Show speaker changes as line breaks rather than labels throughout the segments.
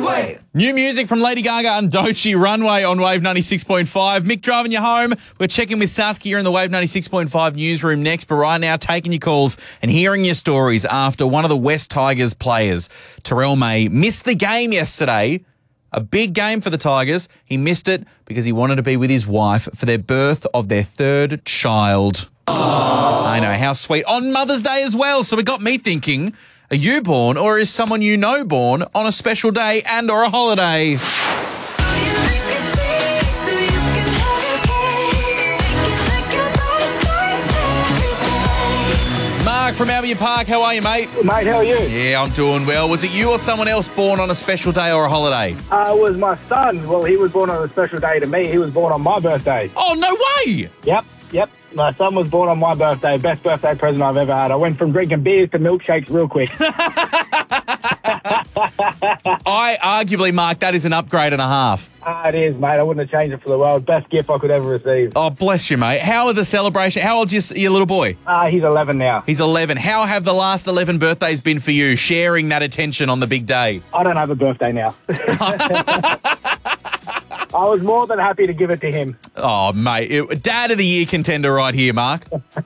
Runway.
New music from Lady Gaga and Doechii, Runway on Wave 96.5. Mick driving you home. We're checking with Saskia in the Wave 96.5 newsroom next, but right now taking your calls and hearing your stories after one of the West Tigers players, Terrell May, missed the game yesterday. A big game for the Tigers. He missed it because he wanted to be with his wife for their birth of their third child. Aww. I know, how sweet. On Mother's Day as well. So it got me thinking, are you born or is someone you know born on a special day and or a holiday? Mark from Albion Park, how are you, mate?
Mate, how are you?
Yeah, I'm doing well. Was it you or someone else born on a special day or a holiday?
It was my son. Well, he was born on a special day to me. He was born on my birthday.
Oh, no way!
Yep. My son was born on my birthday. Best birthday present I've ever had. I went from drinking beers to milkshakes real quick.
Arguably, Mark, that is an upgrade and a half.
It is, mate. I wouldn't have changed it for the world. Best gift I could ever receive.
Oh, bless you, mate. How are the celebration? How old's your little boy?
He's 11 now.
He's 11. How have the last 11 birthdays been for you, sharing that attention on the big day?
I don't have a birthday now. I was more than happy to give it to him.
Oh, mate. Dad of the Year contender right here, Mark.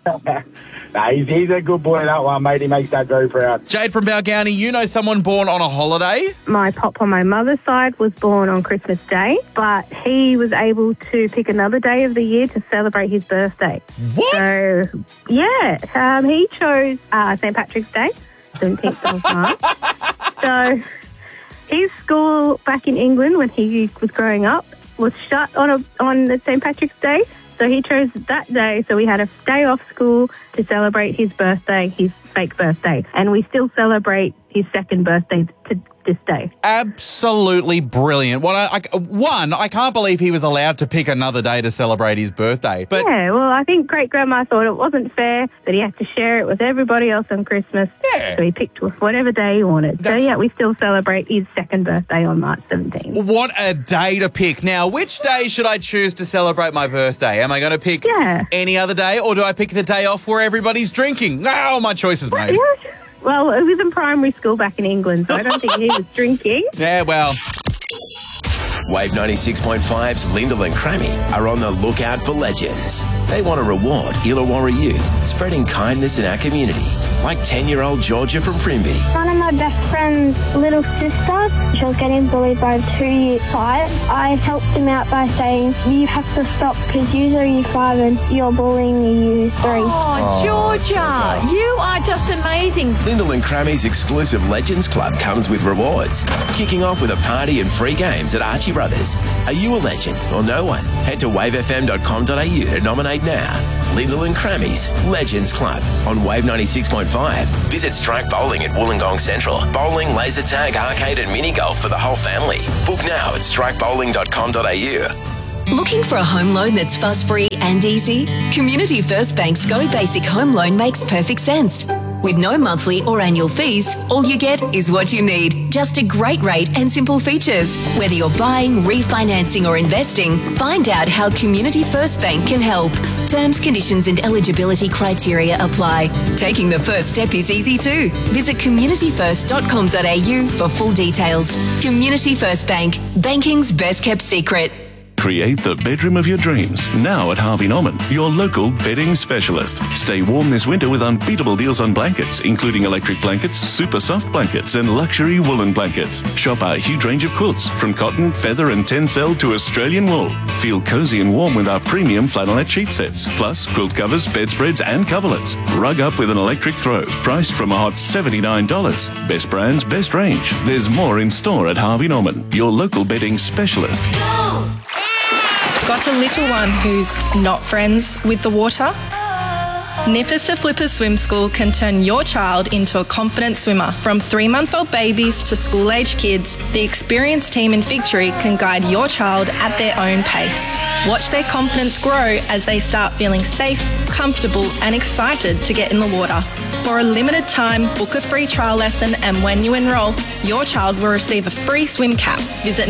He's a good boy, that one, mate. He makes Dad very proud.
Jade from Balgownie, you know someone born on a holiday?
My pop on my mother's side was born on Christmas Day, but he was able to pick another day of the year to celebrate his birthday.
What?
So, yeah, he chose St. Patrick's Day, 17th of March. So his school back in England when he was growing up was shut on the St. Patrick's Day. So he chose that day, so we had a day off school to celebrate his birthday, his fake birthday. And we still celebrate his second birthday to this day.
Absolutely brilliant. I can't believe he was allowed to pick another day to celebrate his birthday. But
yeah, well, I think great-grandma thought it wasn't fair that he had to share it with everybody else on Christmas.
Yeah.
So he picked whatever day he wanted. So, yeah, we still celebrate his second birthday on March 17th.
What a day to pick. Now, which day should I choose to celebrate my birthday? Am I going to pick any other day, or do I pick the day off where everybody's drinking? Oh, my choices, mate.
Yeah. Well, it was in primary school back in England, so I don't think he was drinking.
Yeah, well.
Wave 96.5's Lyndall and Crammy are on the lookout for legends. They want to reward Illawarra youth, spreading kindness in our community, like 10-year-old Georgia from Primby.
One of my best friend's little sister, she was getting bullied by a 2-year 5. I helped him out by saying, you have to stop because you're year 5 and you're bullying year 3.
Oh, Georgia, you are just amazing.
Lyndall and Crammy's exclusive Legends Club comes with rewards, kicking off with a party and free games at Archie Brothers. Are you a legend or no one? Head to wavefm.com.au to nominate now. Lyndall and Crammy's Legends Club on Wave 96.5. Visit Strike Bowling at Wollongong Central. Bowling, laser tag, arcade and mini golf for the whole family. Book now at strikebowling.com.au.
Looking for a home loan that's fuss-free and easy? Community First Bank's Go Basic Home Loan makes perfect sense. With no monthly or annual fees, all you get is what you need. Just a great rate and simple features. Whether you're buying, refinancing or investing, find out how Community First Bank can help. Terms, conditions and eligibility criteria apply. Taking the first step is easy too. Visit communityfirst.com.au for full details. Community First Bank, banking's best kept secret.
Create the bedroom of your dreams now at Harvey Norman, your local bedding specialist. Stay warm this winter with unbeatable deals on blankets, including electric blankets, super soft blankets, and luxury woolen blankets. Shop our huge range of quilts from cotton, feather, and tencel to Australian wool. Feel cozy and warm with our premium flannelette sheet sets, plus quilt covers, bedspreads, and coverlets. Rug up with an electric throw, priced from a hot $79. Best brands, best range. There's more in store at Harvey Norman, your local bedding specialist.
Got a little one who's not friends with the water? Nippers to Flippers Swim School can turn your child into a confident swimmer. From 3-month-old babies to school-age kids, the experienced team in Victory can guide your child at their own pace. Watch their confidence grow as they start feeling safe, comfortable and excited to get in the water. For a limited time, book a free trial lesson, and when you enrol, your child will receive a free swim cap. Visit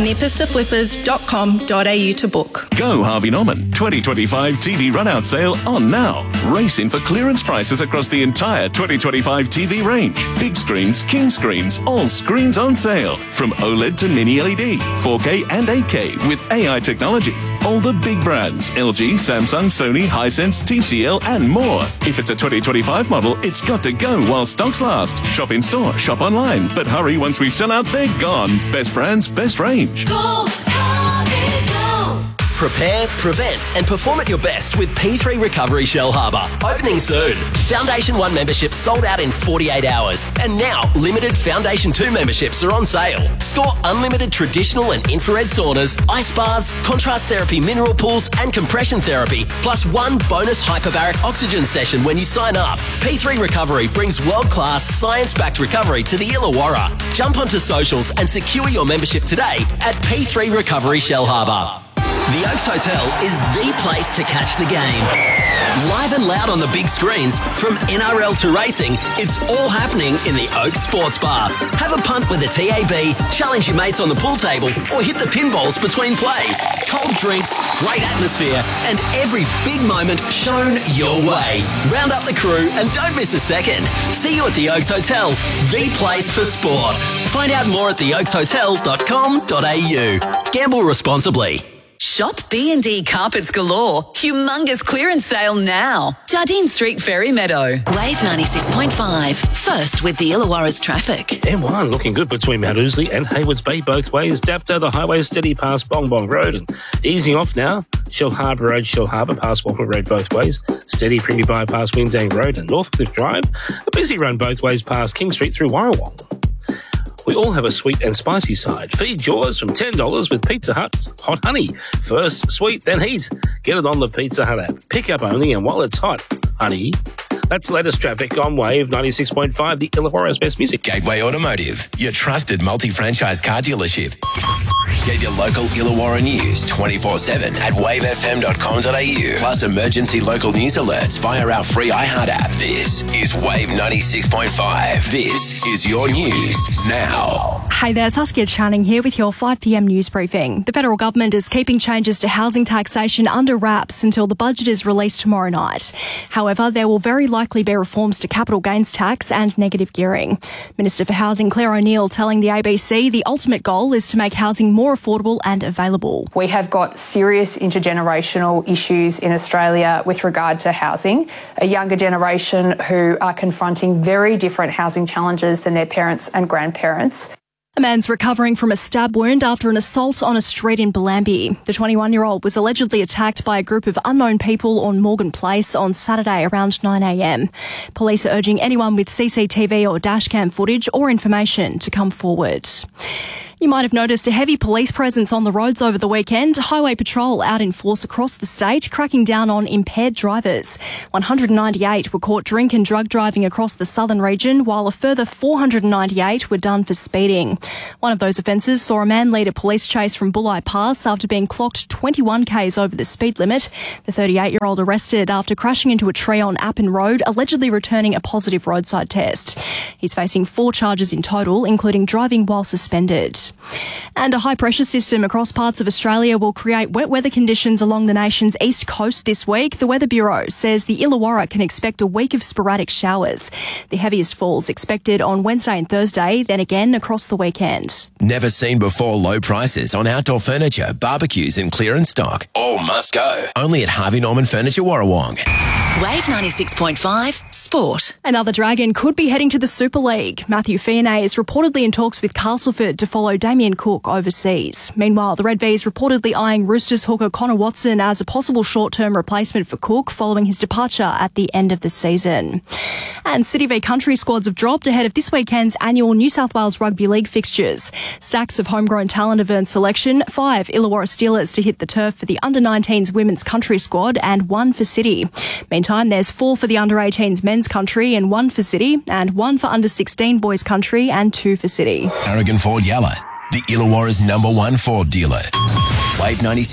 nipperstoflippers.com.au to book.
Go Harvey Norman 2025 TV run-out sale on now. Race in for for clearance prices across the entire 2025 TV range. Big screens, king screens, all screens on sale. From OLED to mini LED, 4K and 8K with AI technology. All the big brands, LG, Samsung, Sony, Hisense, TCL and more. If it's a 2025 model, it's got to go while stocks last. Shop in store, shop online. But hurry, once we sell out, they're gone. Best brands, best range.
Go, Harvey, go! Prepare, prevent and perform at your best with P3 Recovery Shell Harbour. Opening soon. Foundation 1 memberships sold out in 48 hours. And now, limited Foundation 2 memberships are on sale. Score unlimited traditional and infrared saunas, ice baths, contrast therapy mineral pools and compression therapy, plus 1 bonus hyperbaric oxygen session when you sign up. P3 Recovery brings world-class, science-backed recovery to the Illawarra. Jump onto socials and secure your membership today at P3 Recovery Shell Harbour. The Oaks Hotel is the place to catch the game. Live and loud on the big screens, from NRL to racing, it's all happening in the Oaks Sports Bar. Have a punt with a TAB, challenge your mates on the pool table, or hit the pinballs between plays. Cold drinks, great atmosphere, and every big moment shown your way. Round up the crew and don't miss a second. See you at the Oaks Hotel, the place for sport. Find out more at theoakshotel.com.au. Gamble responsibly.
Shop B&D Carpets Galore. Humongous clearance sale now. Jardine Street, Ferry Meadow. Wave 96.5. First with the Illawarra's traffic.
M1 looking good between Mount Ousley and Haywards Bay both ways. Dapto, the highway steady past Bong Bong Road and easing off now. Shell Harbour Road, Shell Harbour past Walker Road both ways. Steady Primmy By past Windang Road and Northcliffe Drive. A busy run both ways past King Street through Warrawong. We all have a sweet and spicy side. Feed yours from $10 with Pizza Hut's Hot Honey. First sweet, then heat. Get it on the Pizza Hut app. Pick up only and while it's hot. Honey. That's the latest traffic on Wave 96.5, the Illawarra's best music.
Gateway Automotive, your trusted multi-franchise car dealership. Get your local Illawarra news 24/7 at wavefm.com.au. Plus emergency local news alerts via our free iHeart app. This is Wave 96.5. This is your news now.
Hey there, Saskia Channing here with your 5pm news briefing. The federal government is keeping changes to housing taxation under wraps until the budget is released tomorrow night. However, there will very likely be reforms to capital gains tax and negative gearing. Minister for Housing Claire O'Neil telling the ABC the ultimate goal is to make housing more affordable and available.
We have got serious intergenerational issues in Australia with regard to housing. A younger generation who are confronting very different housing challenges than their parents and grandparents.
A man's recovering from a stab wound after an assault on a street in Bellambi. The 21-year-old was allegedly attacked by a group of unknown people on Morgan Place on Saturday around 9 a.m. Police are urging anyone with CCTV or dashcam footage or information to come forward. You might have noticed a heavy police presence on the roads over the weekend. Highway Patrol out in force across the state, cracking down on impaired drivers. 198 were caught drink and drug driving across the southern region, while a further 498 were done for speeding. One of those offences saw a man lead a police chase from Bulli Pass after being clocked 21 k's over the speed limit. The 38-year-old arrested after crashing into a tree on Appin Road, allegedly returning a positive roadside test. He's facing 4 charges in total, including driving while suspended. And a high-pressure system across parts of Australia will create wet weather conditions along the nation's east coast this week. The Weather Bureau says the Illawarra can expect a week of sporadic showers. The heaviest falls expected on Wednesday and Thursday, then again across the weekend.
Never seen before low prices on outdoor furniture, barbecues and clearance stock. All must go. Only at Harvey Norman Furniture Warrawong.
Wave 96.5 Sport.
Another Dragon could be heading to the Super League. Matthew Fionney is reportedly in talks with Castleford to follow Damien Cook overseas. Meanwhile, the Red V is reportedly eyeing Roosters hooker Connor Watson as a possible short-term replacement for Cook following his departure at the end of the season. And City v Country squads have dropped ahead of this weekend's annual New South Wales Rugby League fixtures. Stacks of homegrown talent have earned selection, 5 Illawarra Steelers to hit the turf for the Under-19s women's country squad and 1 for City. Meantime, there's 4 for the Under-18s men's country and 1 for City, and 1 for Under-16 boys country and 2 for City.
Aragon Ford Yalla, the Illawarra's #1 Ford dealer. Wave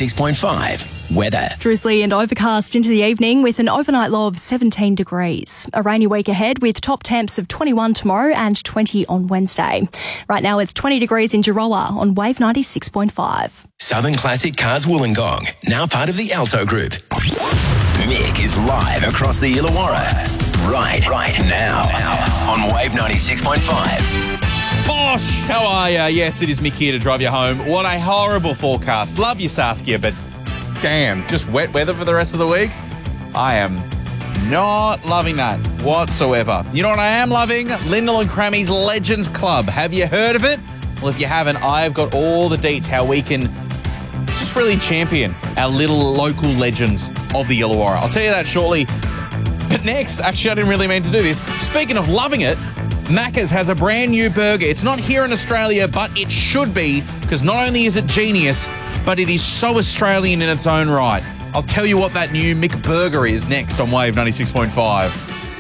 96.5 weather.
Drizzly and overcast into the evening with an overnight low of 17 degrees. A rainy week ahead with top temps of 21 tomorrow and 20 on Wednesday. Right now it's 20 degrees in Jirowa on Wave 96.5.
Southern Classic Cars Wollongong, now part of the Alto Group. Mick is live across the Illawarra. Right now on Wave 96.5.
Bosh! How are ya? Yes, it is Mick here to drive you home. What a horrible forecast. Love you, Saskia, but damn, just wet weather for the rest of the week? I am not loving that whatsoever. You know what I am loving? Lyndall and Crammy's Legends Club. Have you heard of it? Well, if you haven't, I've got all the deets how we can just really champion our little local legends of the Illawarra. I'll tell you that shortly. But next, actually, I didn't really mean to do this. Speaking of loving it, Macca's has a brand new burger. It's not here in Australia, but it should be, because not only is it genius, but it is so Australian in its own right. I'll tell you what that new McBurger is next on Wave 96.5.